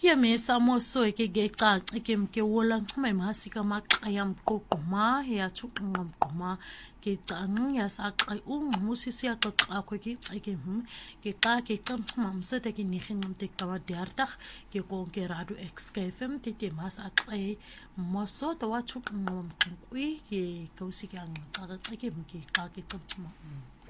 Ya mesa moso ke geca ke mke wola ngxuma mahasika maqaya mqoqoma ya thuqinqa mqoma ke cang ya saqa ungmusi siyaxoxa kho ke cike ke xa ke xamxuma msete ke nixinqamte kawa diartax ke konke radu XKFM ke mas aqe moso to wa thuqinqa mqwi ke kausika ngaxa ke mke xa ke xamxuma